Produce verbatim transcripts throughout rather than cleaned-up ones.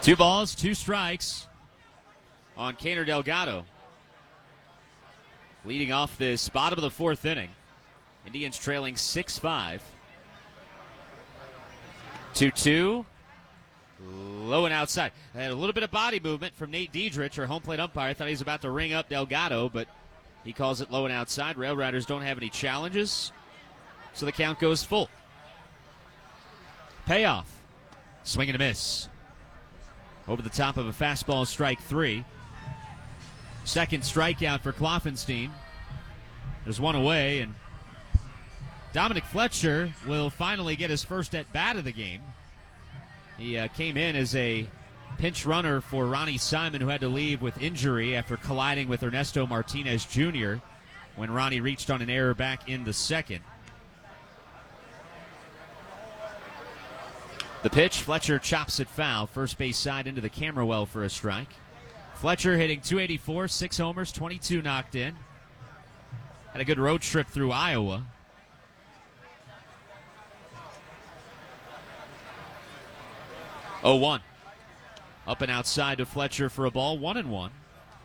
Two balls, two strikes on Keiner Delgado. Leading off this bottom of the fourth inning. Indians trailing six five. two two. Low and outside. Had a little bit of body movement from Nate Diedrich, our home plate umpire. I thought he was about to ring up Delgado, but he calls it low and outside. Rail Riders don't have any challenges, so the count goes full. Payoff. Swing and a miss. Over the top of a fastball, strike three. Second strikeout for Kloffenstein. There's one away, and Dominic Fletcher will finally get his first at-bat of the game. He uh, came in as a pinch runner for Ronnie Simon, who had to leave with injury after colliding with Ernesto Martinez Junior when Ronnie reached on an error back in the second. The pitch, Fletcher chops it foul. First base side into the camera well for a strike. Fletcher hitting two eighty-four, six homers, twenty-two knocked in. Had a good road trip through Iowa. oh one. Up and outside to Fletcher for a ball, one and one.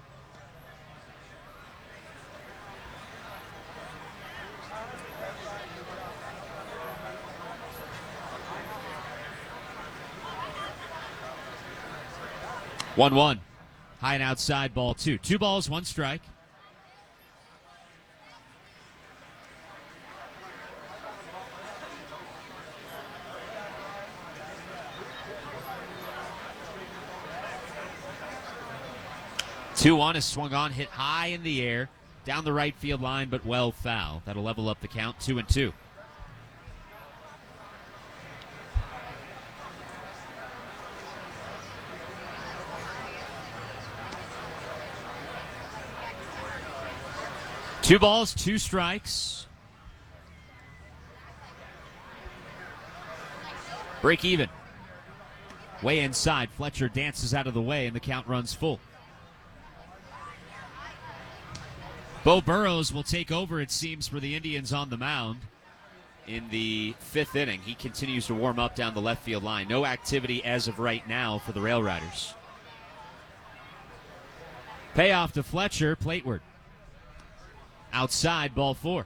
one one. High and outside, ball two. Two balls, one strike. two one is swung on, hit high in the air, down the right field line, but well foul. That'll level up the count, two and two. Two balls, two strikes. Break even. Way inside. Fletcher dances out of the way, and the count runs full. Bo Burrows will take over, it seems, for the Indians on the mound in the fifth inning. He continues to warm up down the left field line. No activity as of right now for the Rail Riders. Payoff to Fletcher, plateward. Outside, ball four.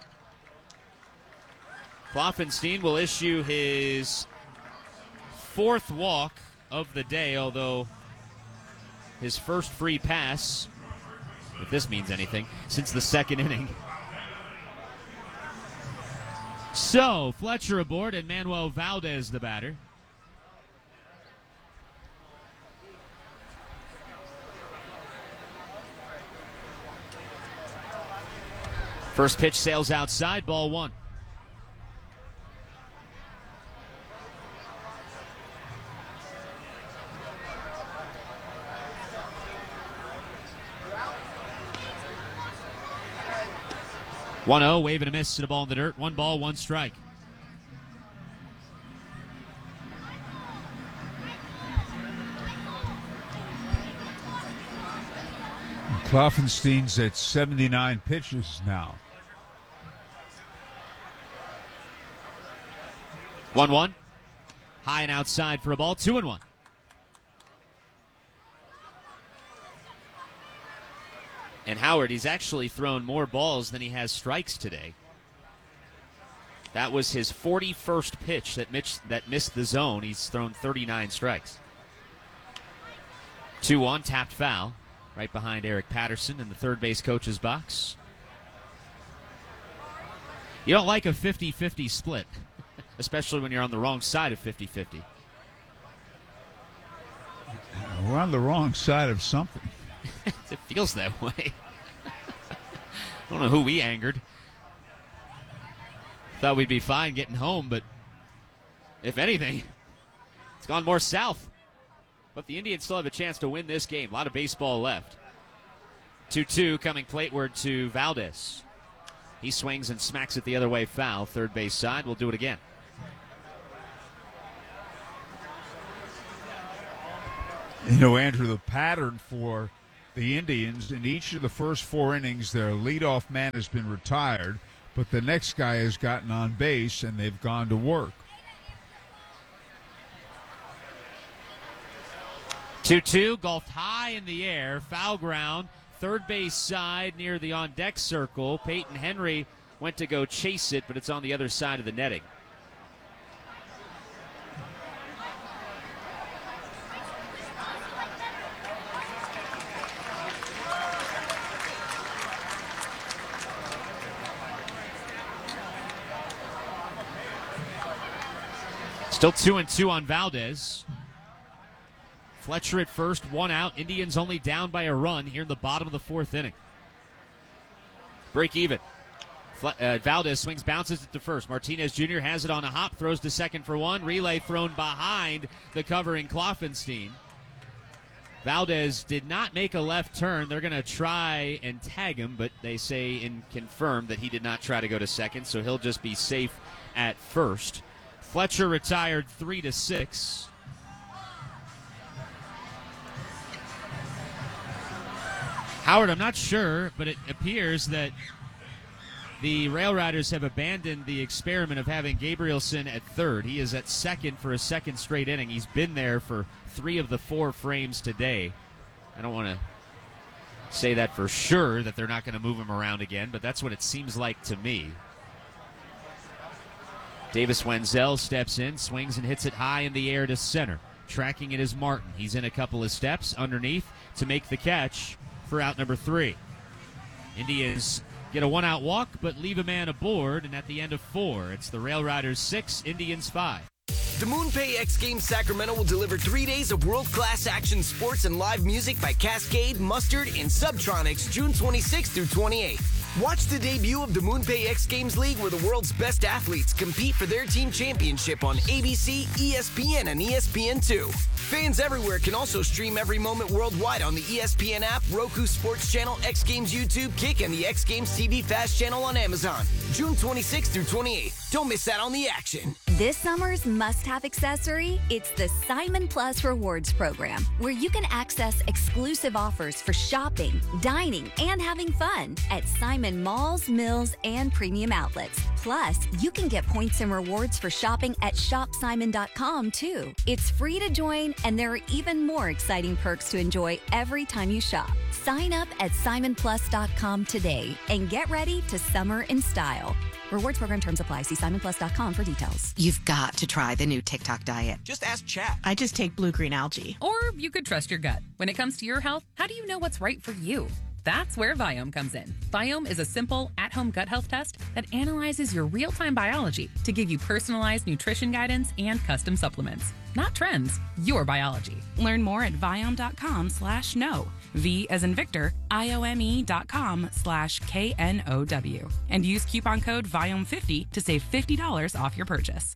Kloffenstein will issue his fourth walk of the day, although his first free pass, if this means anything, since the second inning. So, Fletcher aboard and Manuel Valdez the batter. First pitch sails outside, ball one. one oh, wave and a miss to the ball in the dirt. One ball, one strike. Kloffenstein's at seventy-nine pitches now. one one. High and outside for a ball. two and one. And Howard, he's actually thrown more balls than he has strikes today. That was his forty-first pitch that, Mitch, that missed the zone. He's thrown thirty-nine strikes. two one, tapped foul. Right behind Eric Patterson in the third base coach's box. You don't like a fifty-fifty split, especially when you're on the wrong side of fifty-fifty. We're on the wrong side of something. It feels that way. I don't know who we angered. Thought we'd be fine getting home, but if anything, it's gone more south. But the Indians still have a chance to win this game. A lot of baseball left. two two coming plateward to Valdez. He swings and smacks it the other way foul. Third base side. We'll do it again. You know, Andrew, the pattern for the Indians in each of the first four innings, their leadoff man has been retired, but the next guy has gotten on base and they've gone to work. two two, golfed high in the air, foul ground, third base side near the on-deck circle. Peyton Henry went to go chase it, but it's on the other side of the netting. Still two and two on Valdez. Fletcher at first, one out. Indians only down by a run here in the bottom of the fourth inning. Break even. Fle- uh, Valdez swings, bounces it to first. Martinez Junior has it on a hop, throws to second for one. Relay thrown behind the covering Kloffenstein. Valdez did not make a left turn. They're going to try and tag him, but they say and confirm that he did not try to go to second, so he'll just be safe at first. Fletcher retired three to six. Howard, I'm not sure, but it appears that the Rail Riders have abandoned the experiment of having Gabrielson at third. He is at second for a second straight inning. He's been there for three of the four frames today. I don't want to say that for sure that they're not going to move him around again, but that's what it seems like to me. Davis Wenzel steps in, swings and hits it high in the air to center. Tracking it is Martin. He's in a couple of steps underneath to make the catch for out number three. Indians get a one-out walk, but leave a man aboard, and at the end of four, it's the Rail Riders six, Indians five. The MoonPay X Games Sacramento will deliver three days of world-class action sports and live music by Cascade, Mustard, and Subtronics June twenty-sixth through twenty-eighth. Watch the debut of the MoonPay X Games League where the world's best athletes compete for their team championship on A B C, E S P N, and E S P N two. Fans everywhere can also stream every moment worldwide on the E S P N app, Roku Sports Channel, X Games YouTube, Kick, and the X Games T V Fast Channel on Amazon. June twenty-sixth through twenty-eighth. Don't miss out on the action. This summer's must-have accessory, it's the Simon Plus Rewards program, where you can access exclusive offers for shopping, dining, and having fun at Simon malls, mills, and premium outlets. Plus, you can get points and rewards for shopping at shop simon dot com, too. It's free to join, and there are even more exciting perks to enjoy every time you shop. Sign up at simon plus dot com today and get ready to summer in style. Rewards program terms apply. See simon plus dot com for details. You've got to try the new TikTok diet. Just ask chat. I just take blue-green algae. Or you could trust your gut. When it comes to your health, how do you know what's right for you? That's where Viome comes in. Viome is a simple, at-home gut health test that analyzes your real-time biology to give you personalized nutrition guidance and custom supplements. Not trends, your biology. Learn more at Viome.com slash no. V as in Victor, I-O-M-E dot com slash K N O W. And use coupon code Viome fifty to save fifty dollars off your purchase.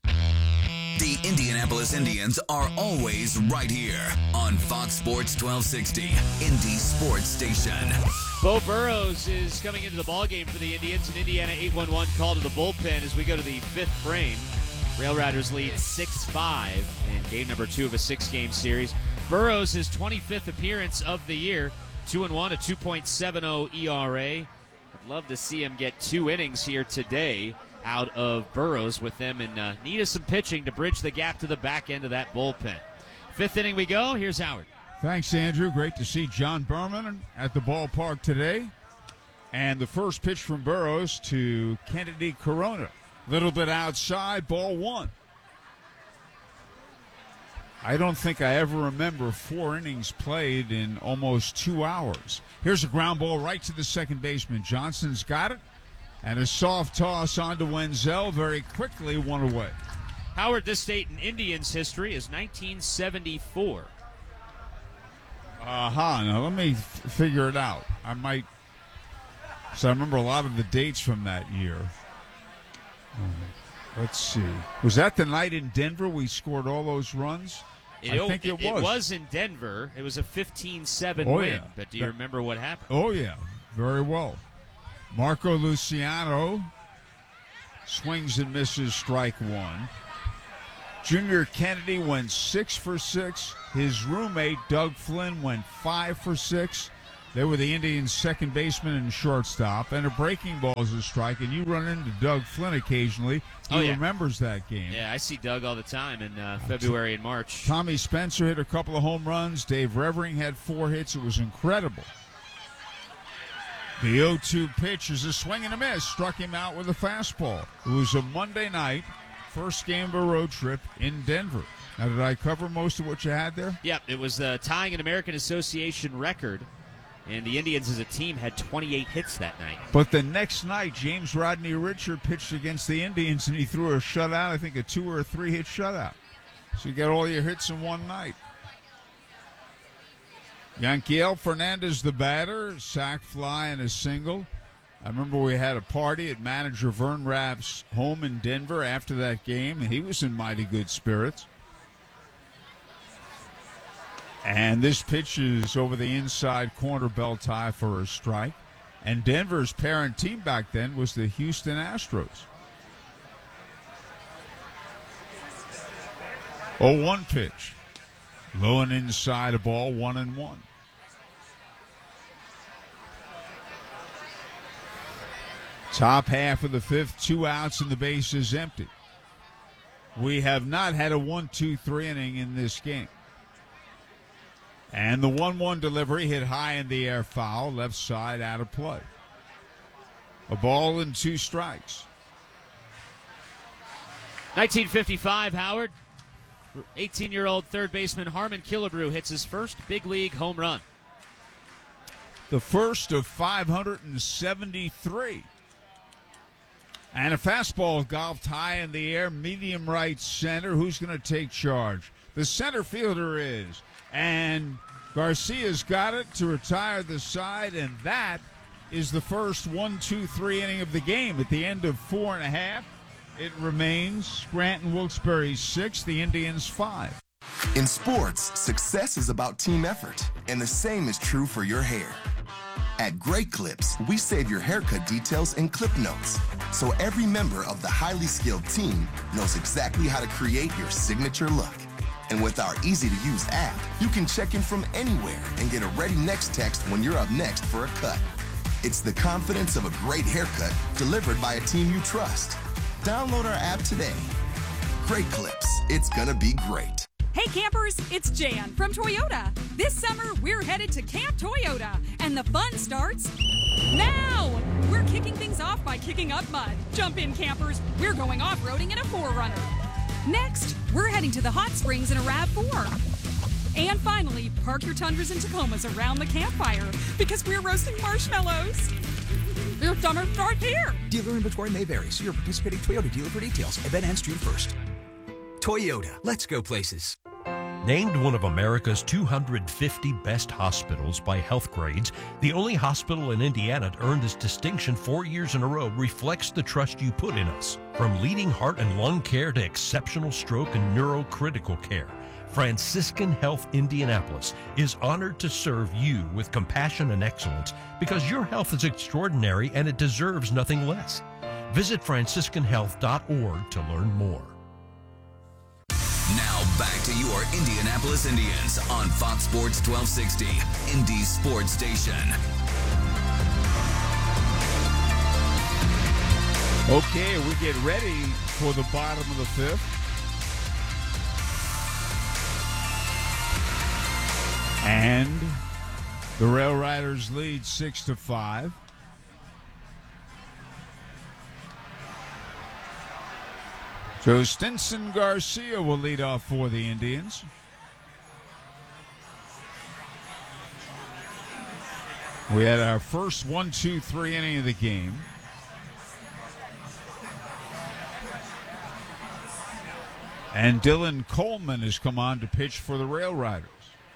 The Indianapolis Indians are always right here on Fox Sports twelve sixty, Indy Sports Station. Bo Burrows is coming into the ballgame for the Indians. An Indiana eight one one call to the bullpen as we go to the fifth frame. Rail Riders lead six five in game number two of a six-game series. Burrows, his twenty-fifth appearance of the year, two and one, a two point seven oh E R A. I'd love to see him get two innings here today out of Burrows with them in uh, need of some pitching to bridge the gap to the back end of that bullpen. Fifth inning we go. Here's Howard. Thanks, Andrew. Great to see John Berman at the ballpark today. And the first pitch from Burrows to Kennedy Corona. Little bit outside, ball one. I don't think I ever remember four innings played in almost two hours. Here's a ground ball right to the second baseman. Johnson's got it. And a soft toss onto Wenzel, very quickly one away. Howard, this date in Indians history is nineteen seventy-four. Uh-huh. Now, let me f- figure it out. I might... So I remember a lot of the dates from that year. Let's see. Was that the night in Denver we scored all those runs? It, I think it, it was. It was in Denver. It was a fifteen seven oh, win. Yeah. But do you that, remember what happened? Oh, yeah. Very well. Marco Luciano swings and misses, strike one. Junior Kennedy went six for six. His roommate, Doug Flynn, went five for six. They were the Indians' second baseman and shortstop, and a breaking ball is a strike, and you run into Doug Flynn occasionally. He oh, yeah. remembers that game. Yeah, I see Doug all the time in uh, February and March. Tommy Spencer hit a couple of home runs. Dave Revering had four hits. It was incredible. The oh two pitch is a swing and a miss. Struck him out with a fastball. It was a Monday night, first game of a road trip in Denver. Now, did I cover most of what you had there? Yep, it was uh, tying an American Association record. And the Indians as a team had twenty-eight hits that night. But the next night, James Rodney Richard pitched against the Indians, and he threw a shutout, I think a two or a three-hit shutout. So you got all your hits in one night. Yanquiel Fernandez, the batter, sac fly and a single. I remember we had a party at manager Vern Raff's home in Denver after that game, and he was in mighty good spirits. And this pitch is over the inside corner, belt high for a strike. And Denver's parent team back then was the Houston Astros. oh one pitch. Low and inside a ball, one and one. Top half of the fifth, two outs and the base is empty. We have not had a one two three inning in this game. And the one one delivery hit high in the air, foul, left side out of play. A ball and two strikes. nineteen fifty-five, Howard. eighteen-year-old third baseman Harmon Killebrew hits his first big league home run. The first of five hundred seventy-three. And a fastball golfed high in the air, medium right center. Who's going to take charge? The center fielder is. And Garcia's got it to retire the side, and that is the first one two three inning of the game. At the end of four and a half, it remains Scranton Wilkes-Barre six, the Indians five. In sports, success is about team effort, and the same is true for your hair. At Great Clips, we save your haircut details in clip notes, so every member of the highly skilled team knows exactly how to create your signature look. And with our easy-to-use app, you can check in from anywhere and get a ready next text when you're up next for a cut. It's the confidence of a great haircut delivered by a team you trust. Download our app today. Great Clips. It's gonna be great. Hey campers, it's Jan from Toyota. This summer, we're headed to Camp Toyota, and the fun starts now. We're kicking things off by kicking up mud. Jump in, campers. We're going off-roading in a four runner. Next, we're heading to the hot springs in a RAV four. And finally, park your Tundras and Tacomas around the campfire because we're roasting marshmallows. Your summer starts here. Dealer inventory may vary. See your participating Toyota dealer for details. Event ends June first. Toyota, let's go places. Named one of America's two hundred fifty best hospitals by Healthgrades, the only hospital in Indiana to earn this distinction four years in a row reflects the trust you put in us. From leading heart and lung care to exceptional stroke and neurocritical care, Franciscan Health Indianapolis is honored to serve you with compassion and excellence because your health is extraordinary and it deserves nothing less. Visit franciscan health dot org to learn more. Now back to your Indianapolis Indians on Fox Sports twelve sixty, Indy's sports station. Okay, we get ready for the bottom of the fifth. And the Rail Riders lead six to five. Joe Stinson Garcia will lead off for the Indians. We had our first one two three inning of the game. And Dylan Coleman has come on to pitch for the Rail Riders.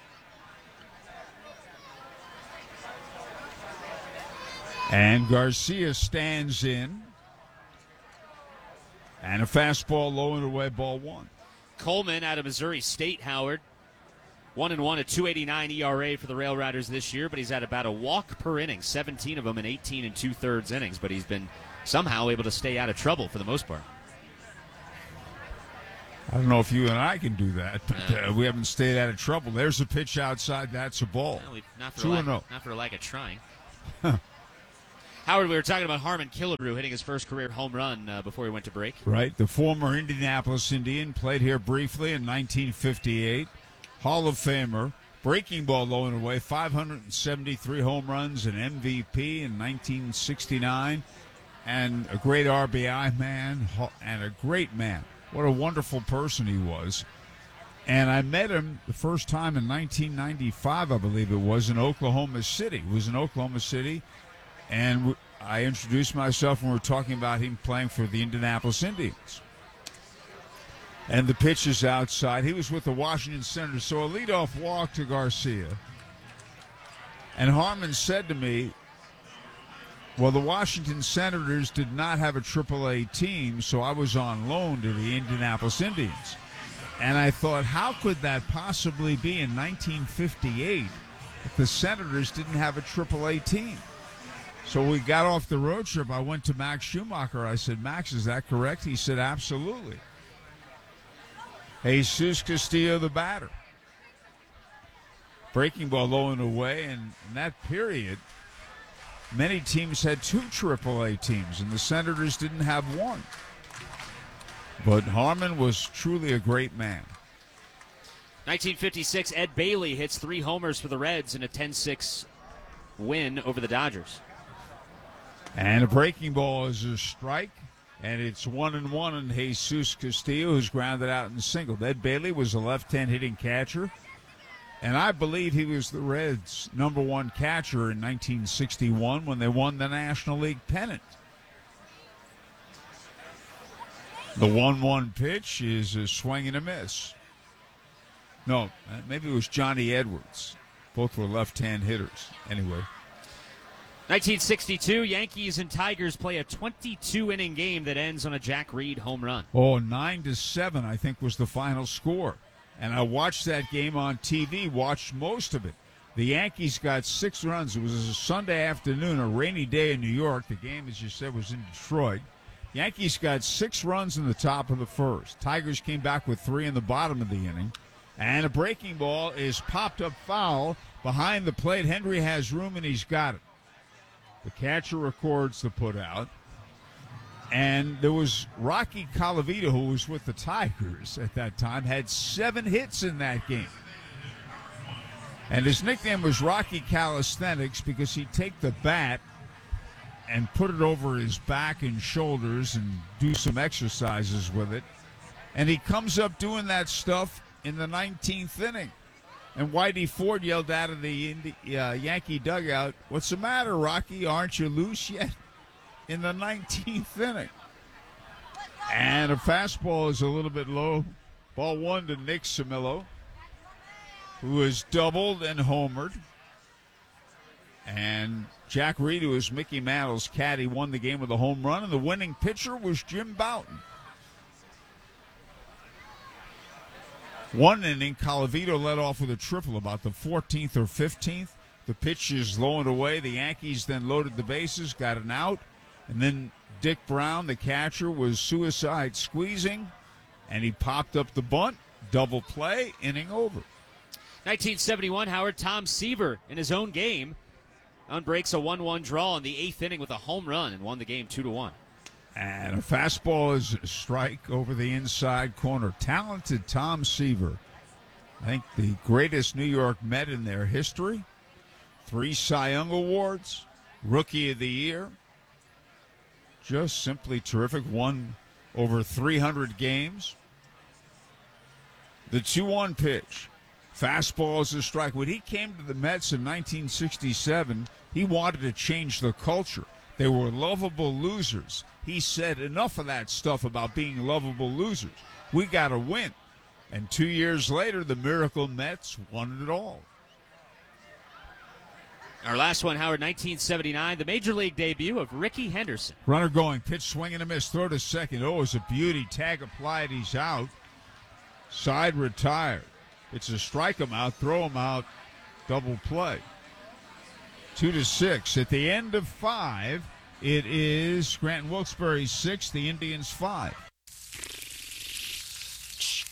And Garcia stands in. And a fastball low and away, ball one. Coleman out of Missouri State, Howard. One and one, a two eighty-nine E R A for the Rail Riders this year, but he's had about a walk per inning, seventeen of them in eighteen and two-thirds innings, but he's been somehow able to stay out of trouble for the most part. I don't know if you and I can do that, but uh, we haven't stayed out of trouble. There's a pitch outside. That's a ball. Well, not, for two lack, and oh. not for lack of trying. Howard, we were talking about Harmon Killebrew hitting his first career home run uh, before he went to break. Right. The former Indianapolis Indian, played here briefly in nineteen fifty-eight. Hall of Famer. Breaking ball low and away. five hundred seventy-three home runs, an M V P in nineteen sixty-nine. And a great R B I man and a great man. What a wonderful person he was. And I met him the first time in nineteen ninety-five, I believe it was, in Oklahoma City. He was in Oklahoma City. And I introduced myself when we were talking about him playing for the Indianapolis Indians. And the pitch is outside. He was with the Washington Senators. So a leadoff walk to Garcia. And Harmon said to me, well, the Washington Senators did not have a triple A team, so I was on loan to the Indianapolis Indians. And I thought, how could that possibly be in nineteen fifty-eight if the Senators didn't have a triple A team? So we got off the road trip. I went to Max Schumacher. I said, Max, is that correct? He said, absolutely. Jesus Castillo, the batter. Breaking ball low and away. And in that period, many teams had two triple A teams, and the Senators didn't have one. But Harmon was truly a great man. nineteen fifty-six, Ed Bailey hits three homers for the Reds in a ten six win over the Dodgers. And a breaking ball is a strike, and it's one and one on Jesus Castillo, who's grounded out and singled. Ed Bailey was a left-hand hitting catcher, and I believe he was the Reds' number one catcher in nineteen sixty-one when they won the National League pennant. The one one pitch is a swing and a miss. No, maybe it was Johnny Edwards. Both were left-hand hitters. Anyway. nineteen sixty-two, Yankees and Tigers play a twenty-two inning game that ends on a Jack Reed home run. Oh, nine to seven, I think, was the final score. And I watched that game on T V, watched most of it. The Yankees got six runs. It was a Sunday afternoon, a rainy day in New York. The game, as you said, was in Detroit. Yankees got six runs in the top of the first. Tigers came back with three in the bottom of the inning. And a breaking ball is popped up foul behind the plate. Henry has room, and he's got it. The catcher records the put out. And there was Rocky Colavito, who was with the Tigers at that time, had seven hits in that game. And his nickname was Rocky Calisthenics because he'd take the bat and put it over his back and shoulders and do some exercises with it. And he comes up doing that stuff in the nineteenth inning. And Whitey Ford yelled out of the Indi- uh, Yankee dugout, "What's the matter, Rocky? Aren't you loose yet?" In the nineteenth inning. And a fastball is a little bit low. Ball one to Nick Samillo, who has doubled and homered. And Jack Reed, who is Mickey Mantle's caddy, won the game with a home run. And the winning pitcher was Jim Bouton. One inning, Colavito led off with a triple about the fourteenth or fifteenth. The pitch is low and away. The Yankees then loaded the bases, got an out. And then Dick Brown, the catcher, was suicide squeezing. And he popped up the bunt. Double play, inning over. nineteen seventy-one, Howard, Tom Seaver in his own game unbreaks a one one draw in the eighth inning with a home run and won the game two to one. And a fastball is a strike over the inside corner. Talented Tom Seaver. I think the greatest New York Met in their history. Three Cy Young Awards. Rookie of the Year. Just simply terrific. Won over three hundred games. The two one pitch. Fastball is a strike. When he came to the Mets in nineteen sixty-seven, he wanted to change the culture. They were lovable losers. He said, enough of that stuff about being lovable losers. We got to win. And two years later, the Miracle Mets won it all. Our last one, Howard, nineteen seventy-nine, the Major League debut of Rickey Henderson. Runner going, pitch swing and a miss, throw to second. Oh, it's a beauty. Tag applied, he's out. Side retired. It's a strike him out, throw him out, double play. Two to six. At the end of five, it is Scranton Wilkes-Barre six, the Indians five.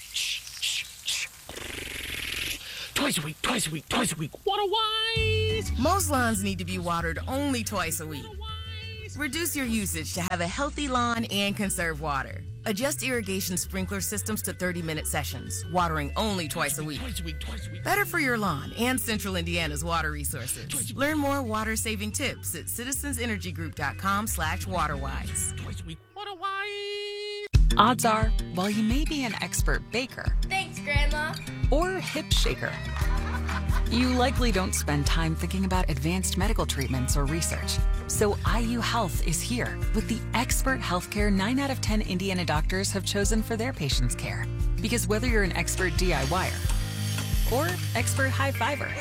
twice a week, twice a week, twice a week. Water wise. Most lawns need to be watered only twice a week. Reduce your usage to have a healthy lawn and conserve water. Adjust irrigation sprinkler systems to thirty-minute sessions, watering only twice a week. Twice a week, twice a week. Better for your lawn and Central Indiana's water resources. Learn more water-saving tips at citizensenergygroup.com slash waterwise. Twice a week, water wise. Odds are, while you may be an expert baker, thanks, Grandma, or hip shaker, you likely don't spend time thinking about advanced medical treatments or research. So I U Health is here with the expert healthcare nine out of ten Indiana doctors have chosen for their patients' care. Because whether you're an expert DIYer or expert high fiber,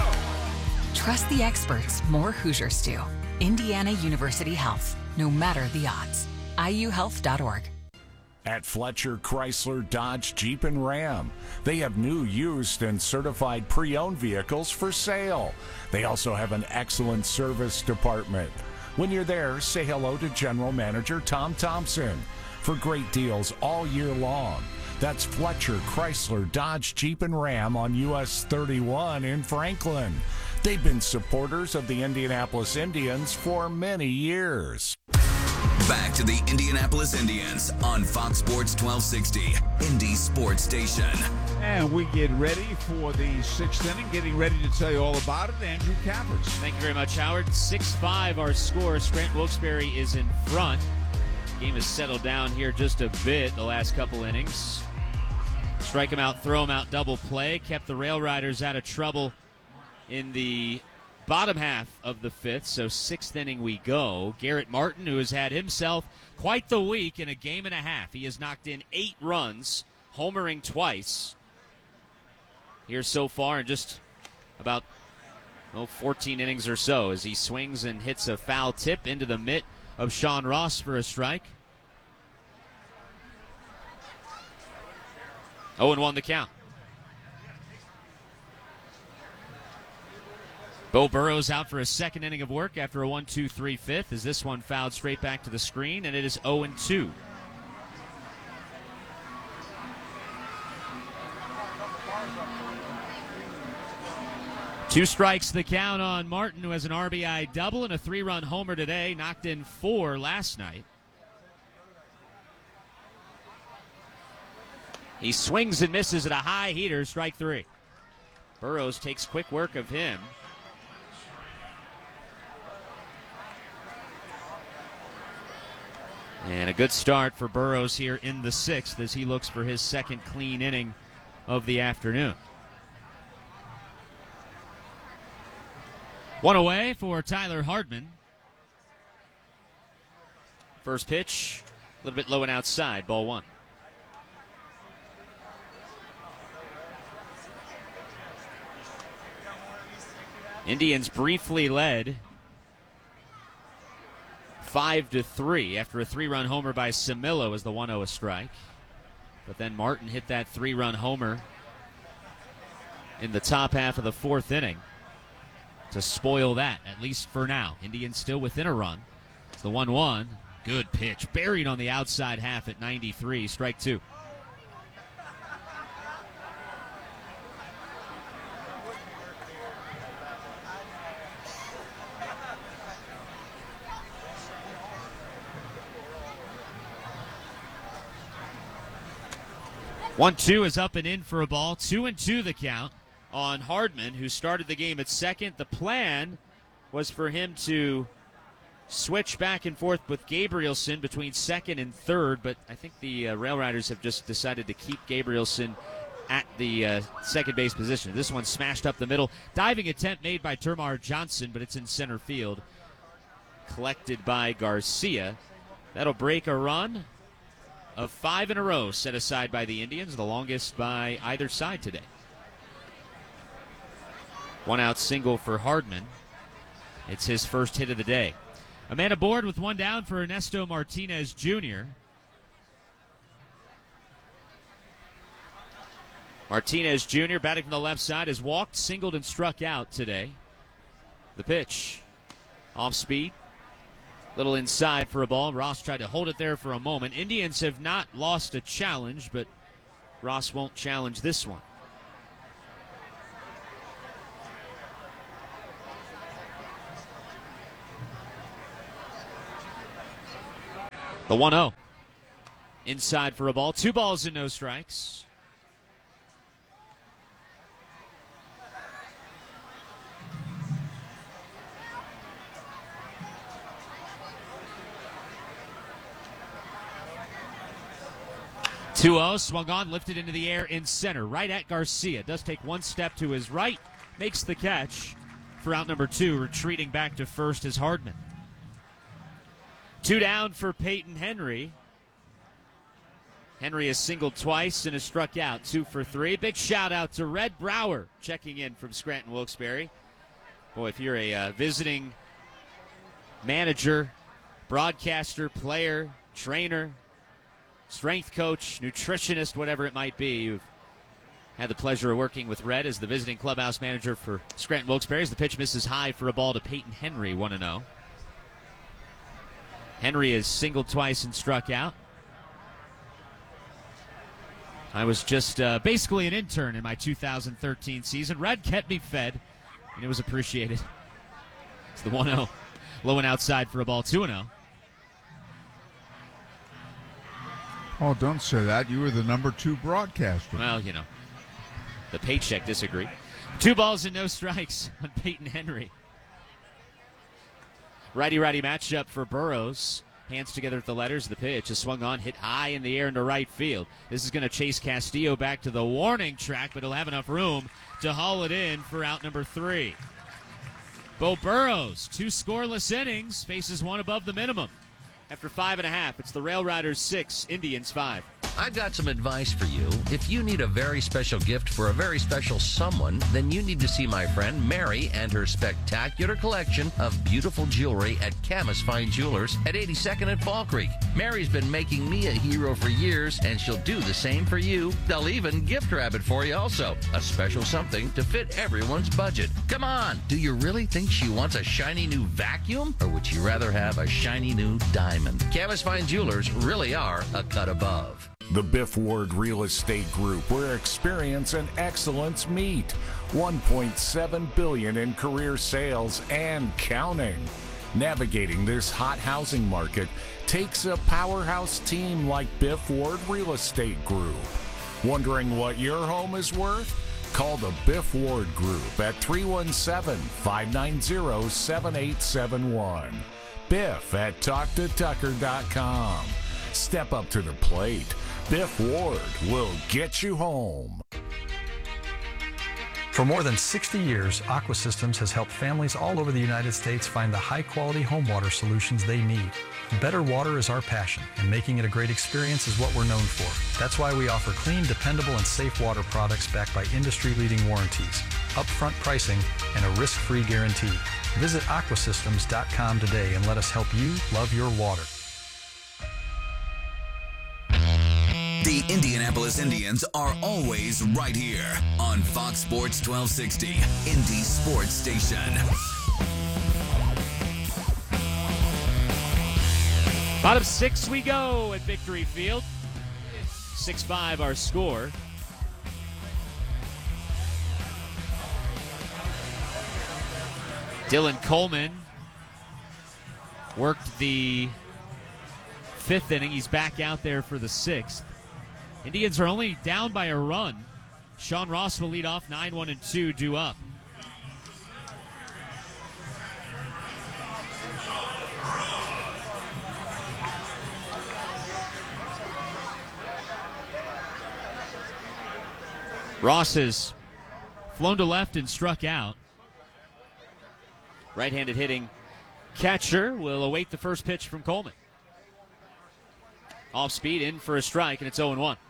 trust the experts more Hoosiers do. Indiana University Health, no matter the odds. I U health dot org. At Fletcher Chrysler Dodge Jeep and Ram, they have new, used, and certified pre-owned vehicles for sale. They also have an excellent service department. When you're there, say hello to General Manager Tom Thompson for great deals all year long. That's Fletcher Chrysler Dodge Jeep and Ram on U S thirty-one in Franklin. They've been supporters of the Indianapolis Indians for many years. Back to the Indianapolis Indians on Fox Sports twelve sixty, Indy Sports Station. And we get ready for the sixth inning. Getting ready to tell you all about it, Andrew Cappers. Thank you very much, Howard. six five our score. Scranton Wilkes-Barre is in front. Game has settled down here just a bit the last couple innings. Strike him out, throw him out, double play. Kept the Rail Riders out of trouble in the bottom half of the fifth, so sixth inning we go. Garrett Martin, who has had himself quite the week in a game and a half. He has knocked in eight runs, homering twice here so far in just about oh, fourteen innings or so as he swings and hits a foul tip into the mitt of Sean Ross for a strike. oh and one the count. Bo Burrows out for a second inning of work after a one two three fifth as this one fouled straight back to the screen, and it is oh and two. Two strikes the count on Martin, who has an R B I double and a three-run homer today. Knocked in four last night. He swings and misses at a high heater, strike three. Burrows takes quick work of him. And a good start for Burrows here in the sixth as he looks for his second clean inning of the afternoon. One away for Tyler Hardman. First pitch, a little bit low and outside, ball one. Indians briefly led five to three after a three-run homer by Samillo as the one oh a strike. But then Martin hit that three-run homer in the top half of the fourth inning to spoil that, at least for now. Indians still within a run. It's the one one. Good pitch. Buried on the outside half at ninety-three. Strike two. One two is up and in for a ball. Two and two the count on Hardman, who started the game at second. The plan was for him to switch back and forth with Gabrielson between second and third, but I think the uh, Rail Riders have just decided to keep Gabrielson at the uh, second base position. This one smashed up the middle. Diving attempt made by Termar Johnson, but it's in center field. Collected by Garcia. That'll break a run of five in a row set aside by the Indians, the longest by either side today. One out single for Hardman. It's his first hit of the day. A man aboard with one down for Ernesto Martinez Junior Martinez Junior batting from the left side has walked, singled, and struck out today. The pitch. Off speed. Little inside for a ball. Ross tried to hold it there for a moment. Indians have not lost a challenge, but Ross won't challenge this one. The one oh. Inside for a ball. Two balls and no strikes. two oh, swung on, lifted into the air in center, right at Garcia. Does take one step to his right, makes the catch for out number two, retreating back to first is Hardman. Two down for Peyton Henry. Henry has singled twice and has struck out, two for three. Big shout out to Red Brower checking in from Scranton Wilkes-Barre. Boy, if you're a uh, visiting manager, broadcaster, player, trainer, strength coach, nutritionist, whatever it might be, you've had the pleasure of working with Red as the visiting clubhouse manager for Scranton Wilkes-Barre. As the pitch misses high for a ball to Peyton Henry, one and oh. Henry has singled twice and struck out. I was just uh, basically an intern in my two thousand thirteen season. Red kept me fed, and it was appreciated. It's the one oh. Low and outside for a ball, two and oh. Oh, don't say that. You were the number two broadcaster. Well, you know, the paycheck disagree. Two balls and no strikes on Peyton Henry. Righty-righty matchup for Burrows. Hands together at the letters. The pitch is swung on, hit high in the air into right field. This is going to chase Castillo back to the warning track, but he'll have enough room to haul it in for out number three. Bo Burrows, two scoreless innings, faces one above the minimum. After five and a half, it's the Rail Riders six, Indians five. I've got some advice for you. If you need a very special gift for a very special someone, then you need to see my friend Mary and her spectacular collection of beautiful jewelry at Camus Fine Jewelers at eighty-second and Fall Creek. Mary's been making me a hero for years, and she'll do the same for you. They'll even gift wrap it for you also. A special something to fit everyone's budget. Come on, do you really think she wants a shiny new vacuum, or would you rather have a shiny new diamond? Camus Fine Jewelers really are a cut above. The Biff Ward Real Estate Group, where experience and excellence meet. one point seven billion dollars in career sales and counting. Navigating this hot housing market takes a powerhouse team like Biff Ward Real Estate Group. Wondering what your home is worth? Call the Biff Ward Group at three one seven, five nine zero, seven eight seven one. Biff at talk to tucker dot com. Step up to the plate. Biff Ward will get you home. For more than sixty years, Aqua Systems has helped families all over the United States find the high-quality home water solutions they need. Better water is our passion, and making it a great experience is what we're known for. That's why we offer clean, dependable, and safe water products backed by industry-leading warranties, upfront pricing, and a risk-free guarantee. Visit aqua systems dot com today and let us help you love your water. The Indianapolis Indians are always right here on Fox Sports twelve sixty, Indy Sports Station. Bottom six we go at Victory Field. six five our score. Dylan Coleman worked the fifth inning. He's back out there for the sixth. Indians are only down by a run. Sean Ross will lead off, nine one and two due up. Ross has flown to left and struck out. Right-handed hitting catcher will await the first pitch from Coleman. Off speed, in for a strike, and it's oh and one.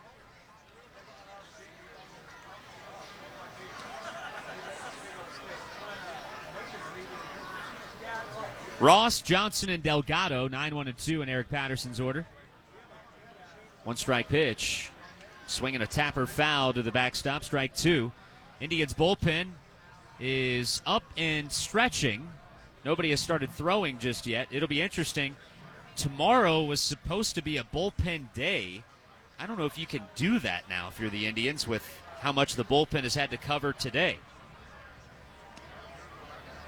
Ross, Johnson, and Delgado, nine one and two in Eric Patterson's order. One strike pitch. Swinging a tapper foul to the backstop, strike two. Indians bullpen is up and stretching. Nobody has started throwing just yet. It'll be interesting. Tomorrow was supposed to be a bullpen day. I don't know if you can do that now if you're the Indians with how much the bullpen has had to cover today.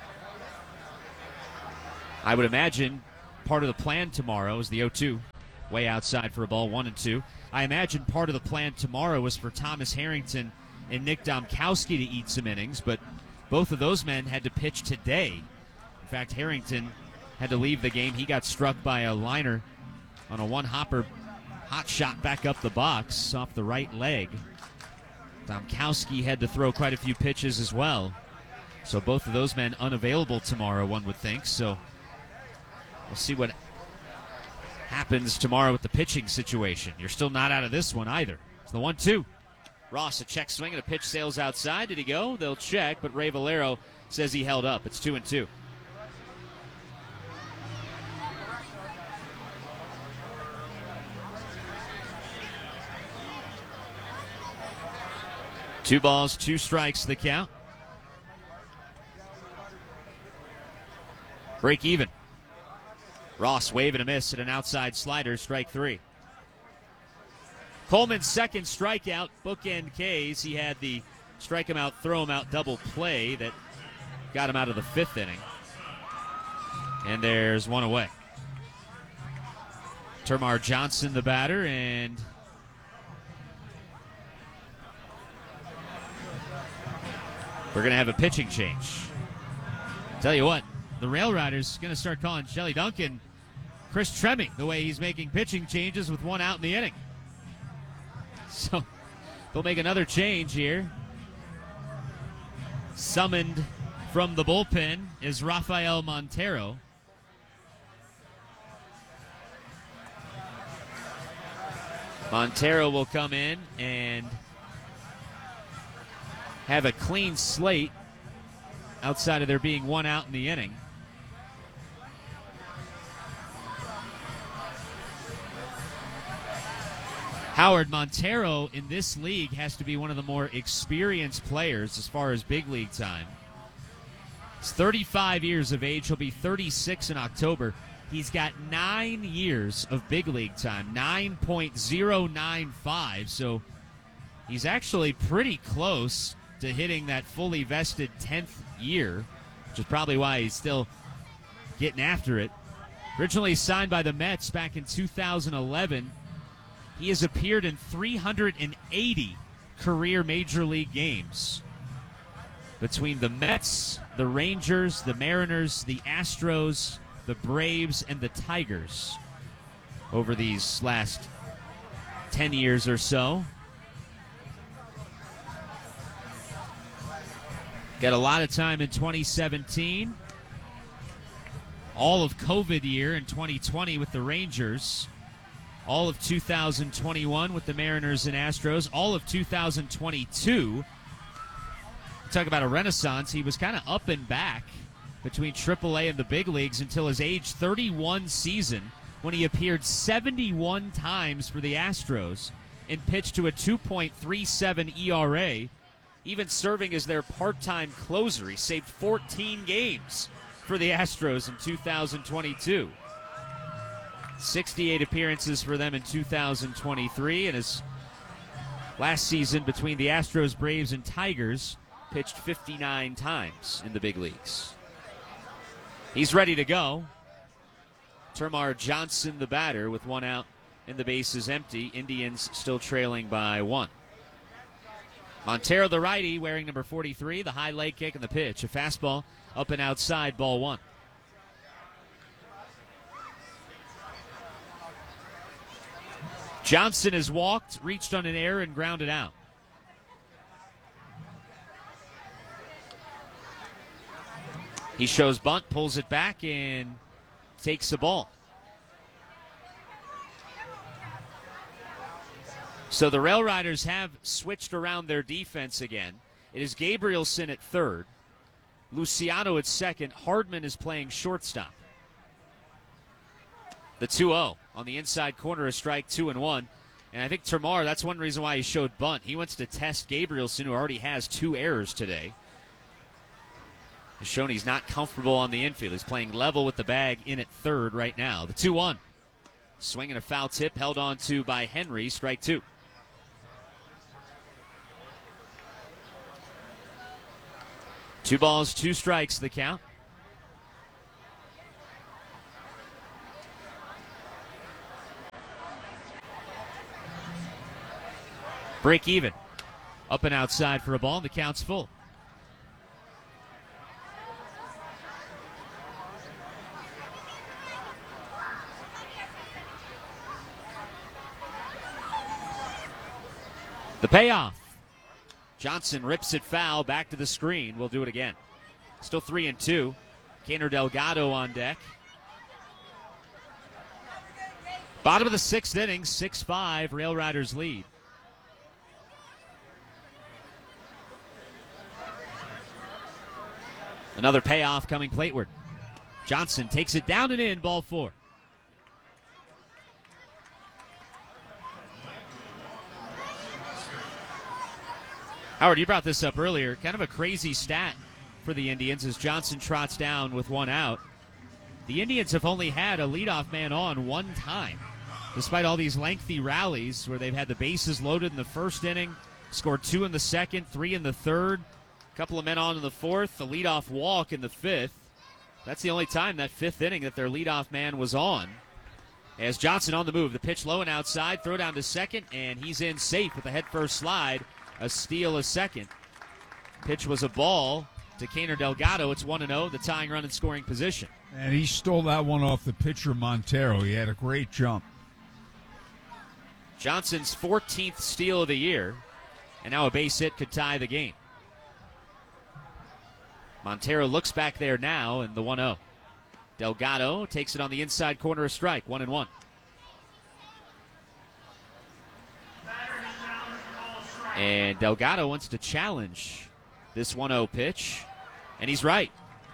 I would imagine part of the plan tomorrow is the oh two way outside for a ball, one and two. I imagine part of the plan tomorrow was for Thomas Harrington and Nick Domkowski to eat some innings, but both of those men had to pitch today. In fact, Harrington had to leave the game. He got struck by a liner on a one-hopper hot shot back up the box off the right leg. Domkowski had to throw quite a few pitches as well. So both of those men unavailable tomorrow, one would think. So we'll see what happens tomorrow with the pitching situation. You're still not out of this one either. It's the one two. Ross, a check swing and a pitch sails outside. Did he go? They'll check, but Ray Valero says he held up. It's two and two. Two balls, two strikes, the count. Break even. Ross wave and a miss at an outside slider, strike three. Coleman's second strikeout, bookend K's. He had the strike him out, throw him out double play that got him out of the fifth inning. And there's one away. Termarr Johnson, the batter, and we're going to have a pitching change. Tell you what, the Rail Riders going to start calling Shelly Duncan Chris Tremme, the way he's making pitching changes with one out in the inning. So they'll make another change here. Summoned from the bullpen is Rafael Montero. Montero will come in and have a clean slate outside of there being one out in the inning. Howard, Montero in this league has to be one of the more experienced players as far as big league time. He's thirty-five years of age. He'll be thirty-six in October. He's got nine years of big league time, nine point oh nine five. So he's actually pretty close to hitting that fully vested tenth year, which is probably why he's still getting after it. Originally signed by the Mets back in two thousand eleven, he has appeared in three hundred eighty career Major League games between the Mets, the Rangers, the Mariners, the Astros, the Braves, and the Tigers over these last ten years or so. Got a lot of time in twenty seventeen. All of COVID year in twenty twenty with the Rangers. All of two thousand twenty-one with the Mariners and Astros. All of two thousand twenty-two. Talk about a renaissance. He was kind of up and back between triple A and the big leagues until his age thirty-one season when he appeared seventy-one times for the Astros and pitched to a two point three seven E R A, even serving as their part-time closer. He saved fourteen games for the Astros in two thousand twenty-two. sixty-eight appearances for them in two thousand twenty-three, and his last season between the Astros, Braves, and Tigers pitched fifty-nine times in the big leagues. He's ready to go. Termarr Johnson, the batter, with one out and the bases empty. Indians still trailing by one. Montero, the righty, wearing number forty-three, the high leg kick and the pitch. A fastball up and outside, ball one. Johnson has walked, reached on an error, and grounded out. He shows bunt, pulls it back, and takes the ball. So the Rail Riders have switched around their defense again. It is Gabrielson at third, Luciano at second. Hardman is playing shortstop. The two oh on the inside corner, a strike, two and one. And I think Termarr, that's one reason why he showed bunt. He wants to test Gabrielson, who already has two errors today. He's shown he's not comfortable on the infield. He's playing level with the bag in at third right now. The two one. Swinging a foul tip, held on to by Henry, strike two. Two balls, two strikes, the count. Break even. Up and outside for a ball, and the count's full. The payoff. Johnson rips it foul, back to the screen. We'll do it again. Still three and two. Kaner Delgado on deck. Bottom of the sixth inning, six five, Rail Riders lead. Another payoff coming plateward. Johnson takes it down and in, ball four. Howard, you brought this up earlier. Kind of a crazy stat for the Indians as Johnson trots down with one out. The Indians have only had a leadoff man on one time, despite all these lengthy rallies where they've had the bases loaded in the first inning, scored two in the second, three in the third, a couple of men on in the fourth, a leadoff walk in the fifth. That's the only time that fifth inning that their leadoff man was on. As Johnson on the move, the pitch low and outside, throw down to second, and he's in safe with a head-first slide. A steal, a second. Pitch was a ball to Kaner Delgado. It's one and oh, the tying run in scoring position. And he stole that one off the pitcher Montero. He had a great jump. Johnson's fourteenth steal of the year, and now a base hit could tie the game. Montero looks back there now, and the one oh. Delgado takes it on the inside corner, a strike, one and one. And Delgado wants to challenge this one oh pitch, and he's right.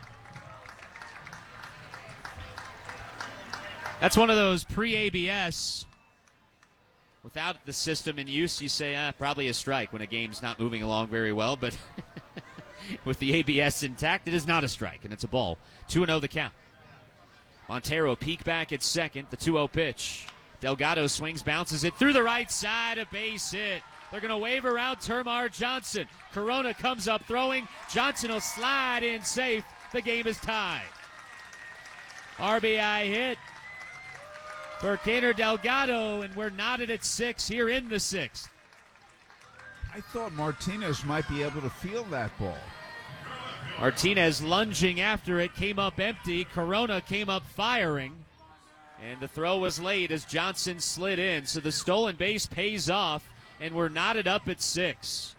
That's one of those pre-A B S. Without the system in use, you say, ah, probably a strike when a game's not moving along very well. But with the A B S intact, it is not a strike, and it's a ball. two and oh the count. Montero peek back at second, the two oh pitch. Delgado swings, bounces it through the right side, a base hit. They're going to wave around Termar Johnson. Corona comes up throwing. Johnson will slide in safe. The game is tied. R B I hit for Kaner Delgado, and we're knotted at six here in the sixth. I thought Martinez might be able to feel that ball. Martinez lunging after it, came up empty. Corona came up firing, and the throw was late as Johnson slid in. So the stolen base pays off, and we're knotted up at six.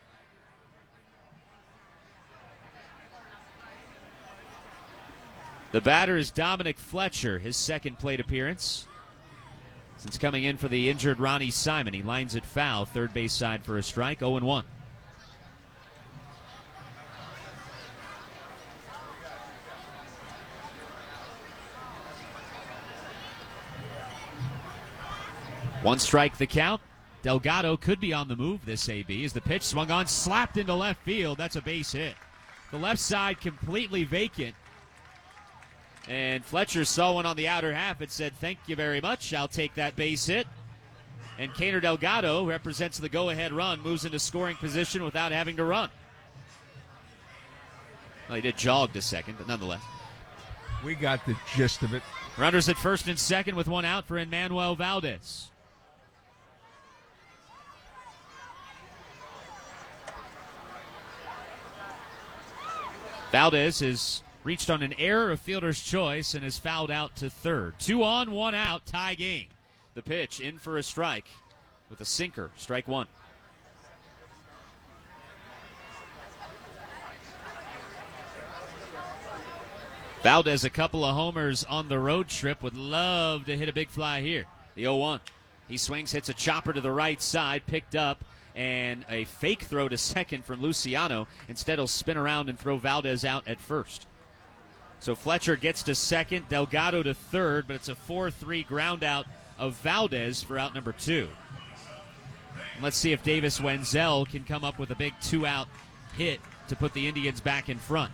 The batter is Dominic Fletcher, his second plate appearance since coming in for the injured Ronnie Simon. He lines it foul, third base side for a strike, oh and one. One strike the count. Delgado could be on the move this A B as the pitch swung on, slapped into left field. That's a base hit. The left side completely vacant. And Fletcher saw one on the outer half and said, thank you very much. I'll take that base hit. And Kaner Delgado represents the go-ahead run, moves into scoring position without having to run. Well, he did jog to second, but nonetheless. We got the gist of it. Runners at first and second with one out for Emmanuel Valdez. Valdez has reached on an error of fielder's choice and is fouled out to third. Two on, one out, tie game. The pitch in for a strike with a sinker, strike one. Valdez, a couple of homers on the road trip, would love to hit a big fly here. The oh one. He swings, hits a chopper to the right side, picked up, and a fake throw to second from Luciano. Instead, he'll spin around and throw Valdez out at first. So Fletcher gets to second, Delgado to third, but it's a four three ground out of Valdez for out number two. And let's see if Davis Wenzel can come up with a big two-out hit to put the Indians back in front.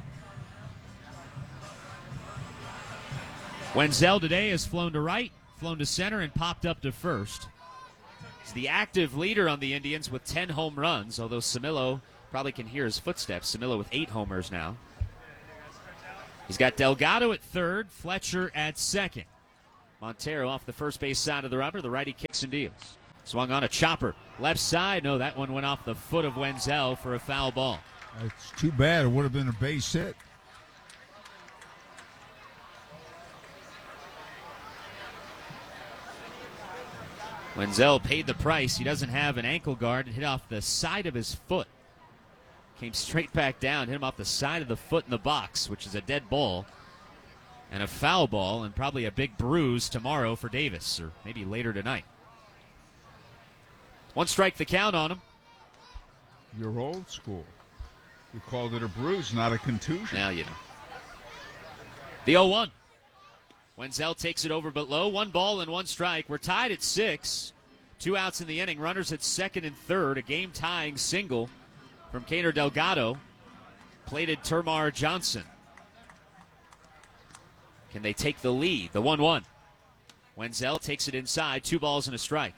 Wenzel today has flown to right, flown to center, and popped up to first. He's the active leader on the Indians with ten home runs, although Camilo probably can hear his footsteps. Camilo with eight homers now. He's got Delgado at third, Fletcher at second. Montero off the first base side of the rubber. The righty kicks and deals. Swung on a chopper. Left side. No, that one went off the foot of Wenzel for a foul ball. It's too bad. It would have been a base hit. Wenzel paid the price. He doesn't have an ankle guard and hit off the side of his foot. Came straight back down, hit him off the side of the foot in the box, which is a dead ball. And a foul ball, and probably a big bruise tomorrow for Davis, or maybe later tonight. One strike the count on him. You're old school. You called it a bruise, not a contusion. Now you know. The oh one. Wenzel takes it over but low. One ball and one strike. We're tied at six. Two outs in the inning. Runners at second and third. A game-tying single from Keiner Delgado. Plated Termarr Johnson. Can they take the lead? The one one. Wenzel takes it inside. Two balls and a strike.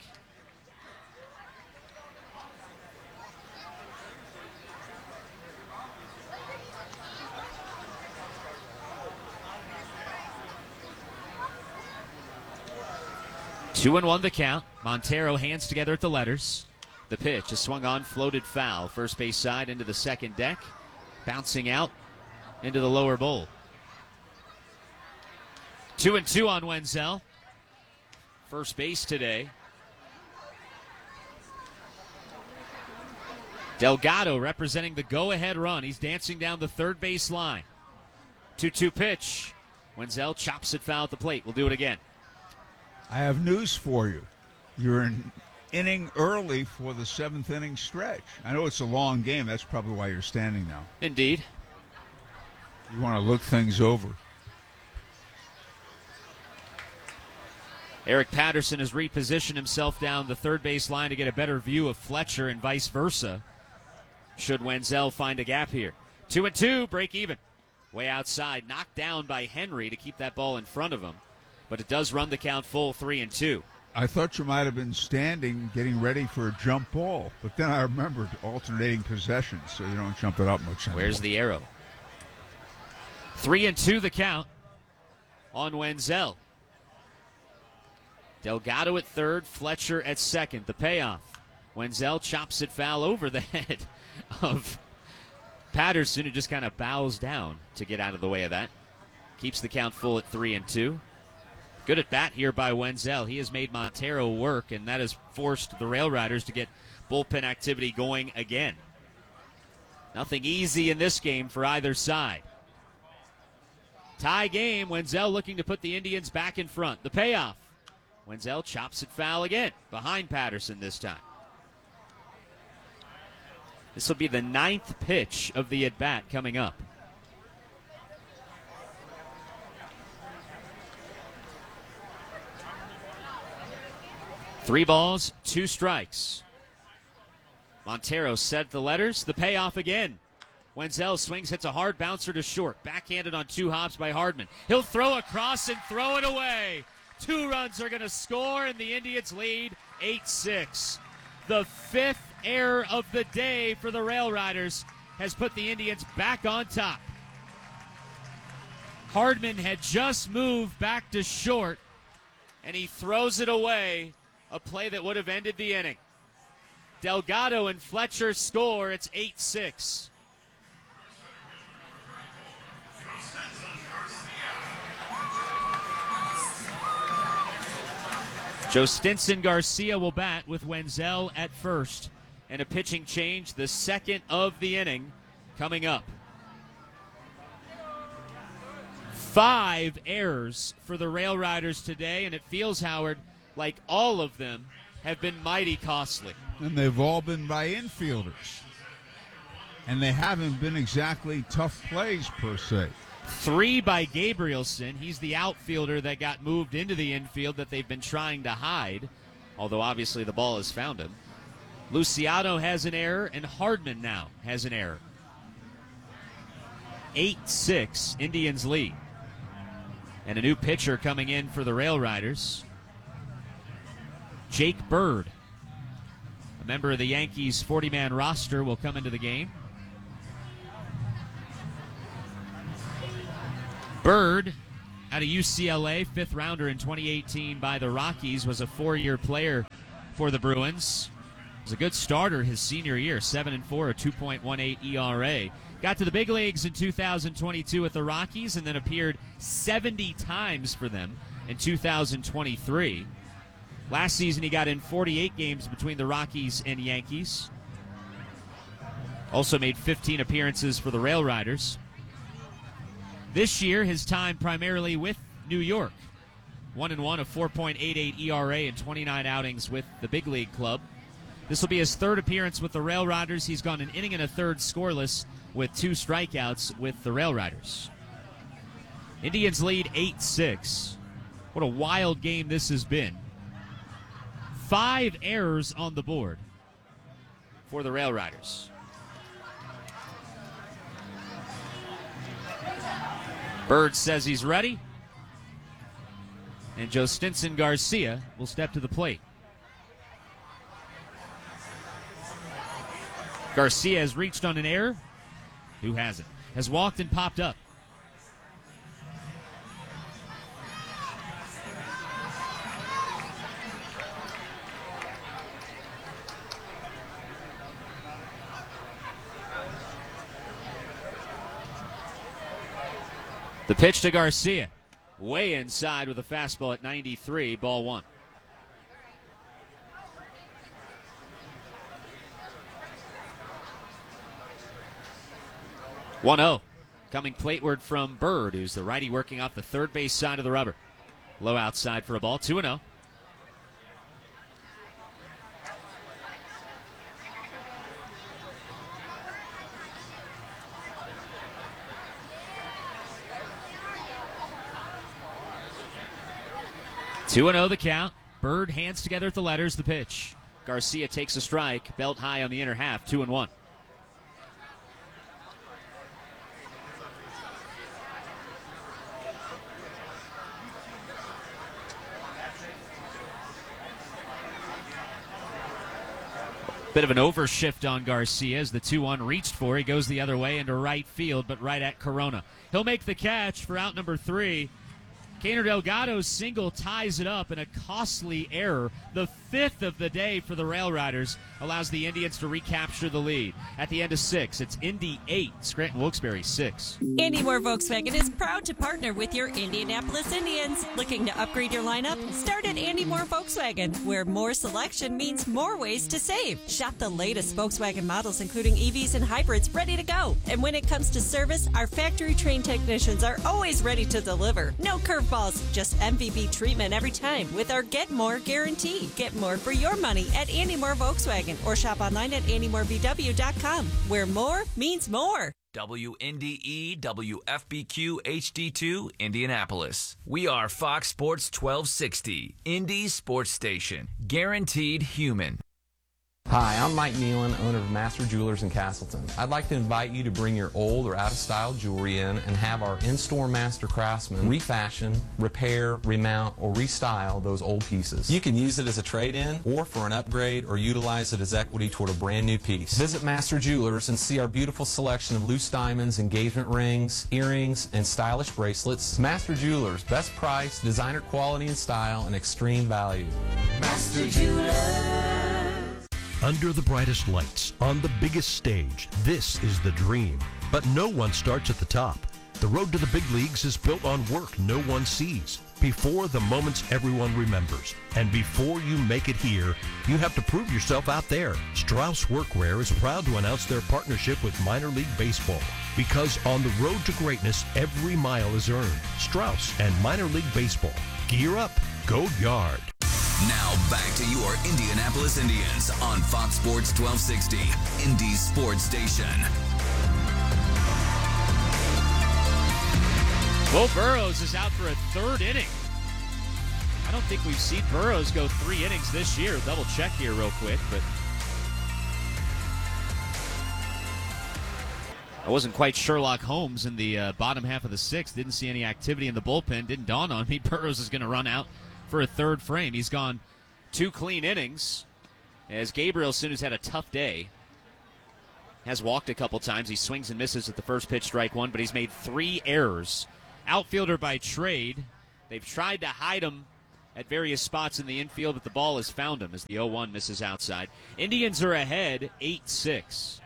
Two and one the count. Montero hands together at the letters. The pitch is swung on, floated foul. First base side into the second deck. Bouncing out into the lower bowl. Two and two on Wenzel. First base today. Delgado representing the go-ahead run. He's dancing down the third base line. two two pitch. Wenzel chops it foul at the plate. We'll do it again. I have news for you. You're an inning early for the seventh inning stretch. I know it's a long game. That's probably why you're standing now. Indeed. You want to look things over. Eric Patterson has repositioned himself down the third base line to get a better view of Fletcher and vice versa. Should Wenzel find a gap here. Two and two, break even. Way outside, knocked down by Henry to keep that ball in front of him. But it does run the count full, three and two. I thought you might have been standing getting ready for a jump ball, but then I remembered alternating possessions, so you don't jump it up much anymore. Where's the arrow? Three and two the count on Wenzel. Delgado at third, Fletcher at second. The payoff. Wenzel chops it foul over the head of Patterson, who just kind of bows down to get out of the way of that. Keeps the count full at three and two. Good at bat here by Wenzel. He has made Montero work, and that has forced the Rail Riders to get bullpen activity going again. Nothing easy in this game for either side. Tie game. Wenzel looking to put the Indians back in front. The payoff. Wenzel chops it foul again, behind Patterson this time. This will be the ninth pitch of the at-bat coming up. Three balls, two strikes. Montero set the letters. The payoff again. Wenzel swings, hits a hard bouncer to short. Backhanded on two hops by Hardman. He'll throw across and throw it away. Two runs are going to score, and the Indians lead eight six. The fifth error of the day for the Rail Riders has put the Indians back on top. Hardman had just moved back to short, and he throws it away. A play that would have ended the inning. Delgado and Fletcher score. It's eight six. Joe Stinson Garcia will bat with Wenzel at first. And a pitching change, the second of the inning, coming up. Five errors for the Rail Riders today, and it feels, Howard, like all of them have been mighty costly. And they've all been by infielders. And they haven't been exactly tough plays, per se. Three by Gabrielson. He's the outfielder that got moved into the infield that they've been trying to hide, although obviously the ball has found him. Luciano has an error, and Hardman now has an error. eight six, Indians lead. And a new pitcher coming in for the Rail Riders. Jake Bird, a member of the Yankees' forty-man roster, will come into the game. Bird, out of U C L A, fifth rounder in twenty eighteen by the Rockies, was a four-year player for the Bruins. Was a good starter his senior year, seven and four, a two point one eight E R A. Got to the big leagues in two thousand twenty-two with the Rockies and then appeared seventy times for them in two thousand twenty-three. Last season he got in forty-eight games between the Rockies and Yankees. Also made fifteen appearances for the Rail Riders. This year his time primarily with New York. one and one, a four point eight eight E R A and twenty-nine outings with the big league club. This will be his third appearance with the Rail Riders. He's gone an inning and a third scoreless with two strikeouts with the Rail Riders. Indians lead eight six. What a wild game this has been. Five errors on the board for the Rail Riders. Bird says he's ready. And Joe Stinson Garcia will step to the plate. Garcia has reached on an error. Who hasn't? Has walked and popped up. The pitch to Garcia. Way inside with a fastball at ninety-three, ball one. one oh. Coming plateward from Bird, who's the righty working off the third base side of the rubber. Low outside for a ball, two and oh. two and oh the count. Bird hands together at the letters, the pitch. Garcia takes a strike, belt high on the inner half, two and one. Bit of an overshift on Garcia as the two one reached for. He goes the other way into right field, but right at Corona. He'll make the catch for out number three. Keiner Delgado's single ties it up in a costly error. The fifth of the day for the Rail Riders allows the Indians to recapture the lead. At the end of six, it's Indy eight, Scranton Wilkes-Barre six. Andy Moore Volkswagen is proud to partner with your Indianapolis Indians. Looking to upgrade your lineup? Start at Andy Moore Volkswagen, where more selection means more ways to save. Shop the latest Volkswagen models, including E Vs and hybrids, ready to go. And when it comes to service, our factory-trained technicians are always ready to deliver. No curveballs, just M V B treatment every time with our Get More guarantee. Get more for your money at Andy Moore Volkswagen or shop online at andy moore v w dot com, where more means more. W N D E W F B Q H D two Indianapolis. We are Fox Sports twelve sixty, Indy's sports station. Guaranteed human. Hi, I'm Mike Nealon, owner of Master Jewelers in Castleton. I'd like to invite you to bring your old or out-of-style jewelry in and have our in-store master craftsmen refashion, repair, remount, or restyle those old pieces. You can use it as a trade-in or for an upgrade or utilize it as equity toward a brand new piece. Visit Master Jewelers and see our beautiful selection of loose diamonds, engagement rings, earrings, and stylish bracelets. Master Jewelers, best price, designer quality and style, and extreme value. Master Jewelers. Under the brightest lights, on the biggest stage, this is the dream. But no one starts at the top. The road to the big leagues is built on work no one sees, before the moments everyone remembers. And before you make it here, you have to prove yourself out there. Strauss Workwear is proud to announce their partnership with Minor League Baseball. Because on the road to greatness, every mile is earned. Strauss and Minor League Baseball. Gear up. Go Yard. Now back to your Indianapolis Indians on Fox Sports twelve sixty, Indy's sports station. Will Burrows is out for a third inning. I don't think we've seen Burrows go three innings this year. Double check here real quick, but I wasn't quite Sherlock Holmes in the uh, bottom half of the sixth. Didn't see any activity in the bullpen. Didn't dawn on me Burrows is going to run out for a third frame. He's gone two clean innings as Gabrielson, who's had a tough day, has walked a couple times. He swings and misses at the first pitch, strike one, but he's made three errors. Outfielder by trade. They've tried to hide him at various spots in the infield, but the ball has found him as the oh one misses outside. Indians are ahead eight six.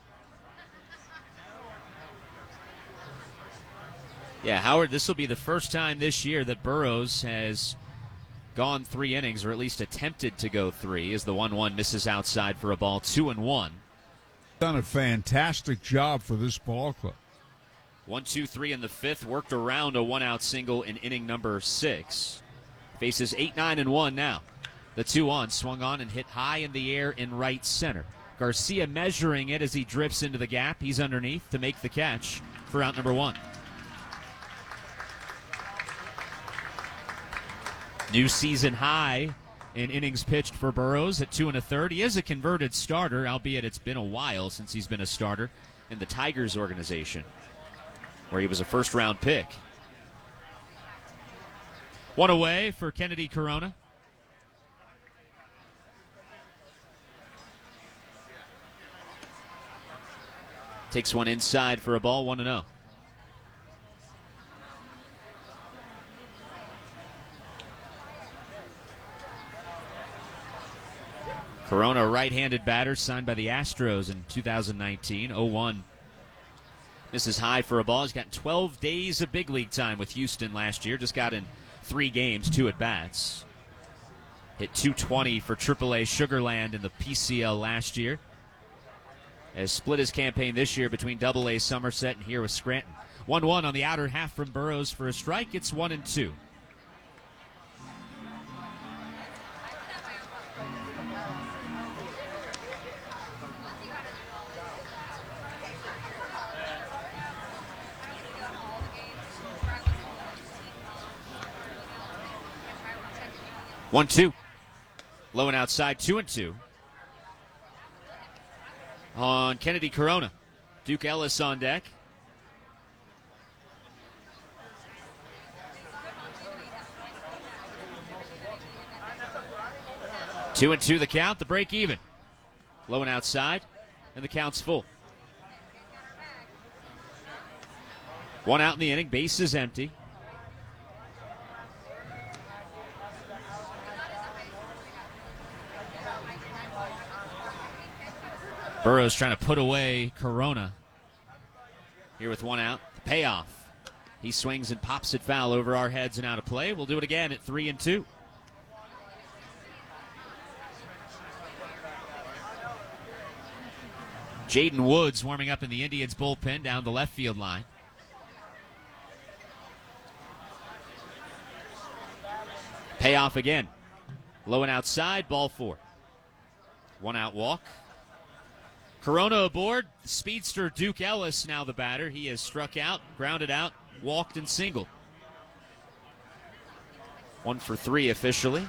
Yeah, Howard, this will be the first time this year that Burroughs has gone three innings, or at least attempted to go three, as the one one misses outside for a ball, two and one. Done a fantastic job for this ball club. One, two, three in the fifth, worked around a one-out single in inning number six. Faces eight, nine, and one now. The two on, swung on and hit high in the air in right center. Garcia measuring it as he drifts into the gap. He's underneath to make the catch for out number one. New season high in innings pitched for Burroughs at two and a third. He is a converted starter, albeit it's been a while since he's been a starter in the Tigers organization, where he was a first-round pick. One away for Kennedy Corona. Takes one inside for a ball, one and oh. Corona, right-handed batter, signed by the Astros in two thousand nineteen. oh one. Misses high for a ball. He's got twelve days of big league time with Houston last year. Just got in three games, two at-bats. Hit two twenty for triple A Sugar Land in the P C L last year. Has split his campaign this year between double A Somerset and here with Scranton. one one on the outer half from Burroughs for a strike. It's one and two. One, two. Low and outside, two and two. On Kennedy Corona. Duke Ellis on deck. Two and two the count, the break even. Low and outside, and the count's full. One out in the inning, base is empty. Burroughs trying to put away Corona. Here with one out. The payoff. He swings and pops it foul over our heads and out of play. We'll do it again at three and two. Jaden Woods warming up in the Indians bullpen down the left field line. Payoff again. Low and outside, ball four. One out walk. Corona aboard. Speedster Duke Ellis now the batter. He has struck out, grounded out, walked, and singled. One for three officially.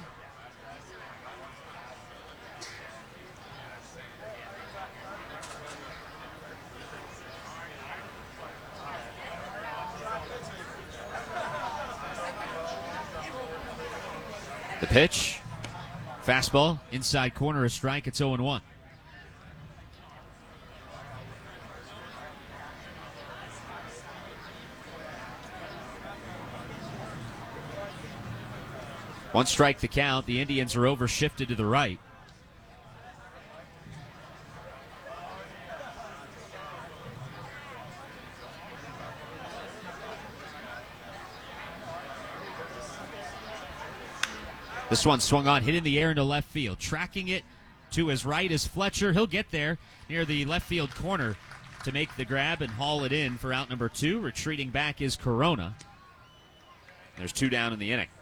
The pitch. Fastball. Inside corner, a strike. It's oh and one. One strike the count. The Indians are over shifted to the right. This one swung on, hit in the air into left field. Tracking it to his right is Fletcher. He'll get there near the left field corner to make the grab and haul it in for out number two. Retreating back is Corona. There's two down in the inning.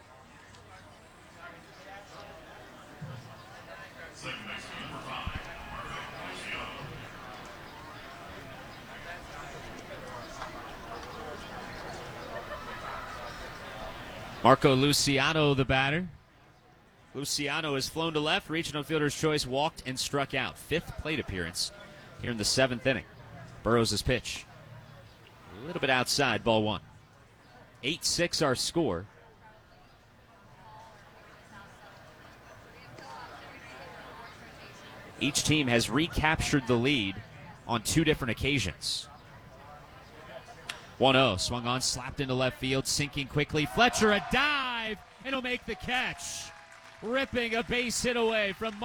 Marco Luciano, the batter. Luciano has flown to left. Regional fielder's choice, walked and struck out. Fifth plate appearance here in the seventh inning. Burroughs' pitch. A little bit outside, ball one. eight six our score. Each team has recaptured the lead on two different occasions. one oh, swung on, slapped into left field, sinking quickly. Fletcher, a dive, and he'll make the catch. Ripping a base hit away from